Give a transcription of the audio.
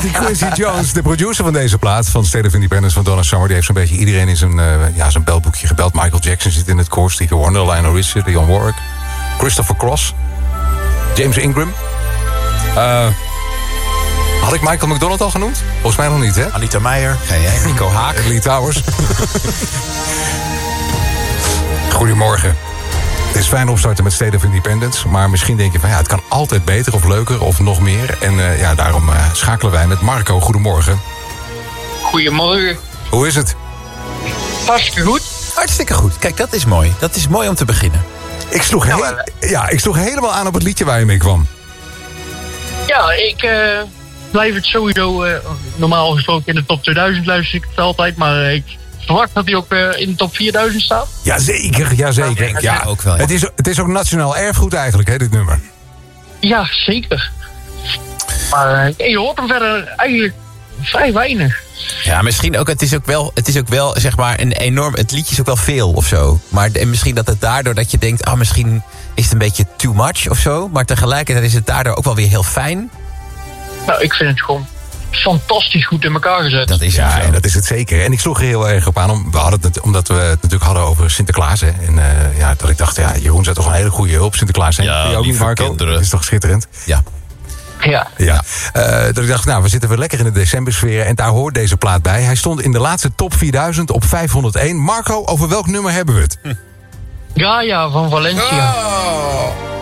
die Quincy Jones, de producer van deze plaat... van State of Independence van Donna Summer... die heeft zo'n beetje iedereen in zijn belboekje gebeld. Michael Jackson zit in het koor, Stevie Wonder, Lionel Richie, Dionne Warwick... Christopher Cross, James Ingram. Had ik Michael McDonald al genoemd? Volgens mij nog niet, hè? Anita Meijer, Rico Haak. Lee Towers. Goedemorgen. Het is fijn opstarten met State of Independence... maar misschien denk je van het kan altijd beter of leuker of nog meer. En daarom schakelen wij met Marco. Goedemorgen. Goedemorgen. Hoe is het? Hartstikke goed. Hartstikke goed. Kijk, dat is mooi. Dat is mooi om te beginnen. Ik sloeg helemaal aan op het liedje waar je mee kwam. Ja, ik blijf het sowieso... normaal gesproken in de top 2000 luister ik het altijd... maar ik verwacht dat hij ook in de top 4000 staat. Jazeker. Ja, ook wel. Ja. Het is ook nationaal erfgoed eigenlijk, hè, dit nummer. Ja, zeker. Maar je hoort hem verder eigenlijk vrij weinig. Ja, misschien ook, het is ook wel zeg maar een enorm, het liedje is ook wel veel of zo. Maar misschien dat het daardoor dat je denkt, misschien is het een beetje too much of zo. Maar tegelijkertijd is het daardoor ook wel weer heel fijn. Nou, ik vind het gewoon fantastisch goed in elkaar gezet. Dat is en dat is het zeker. En ik sloeg er heel erg op aan, omdat we het natuurlijk hadden over Sinterklaas. Hè. En dat ik dacht, Jeroen zou toch een hele goede hulp Sinterklaas zijn. Ja, ook niet, Marco? kinderen. Dat is toch schitterend? Ja. Ja. Dat ik dacht, we zitten weer lekker in de decembersfeer... en daar hoort deze plaat bij. Hij stond in de laatste top 4000 op 501. Marco, over welk nummer hebben we het? Gaia van Valencia. Oh.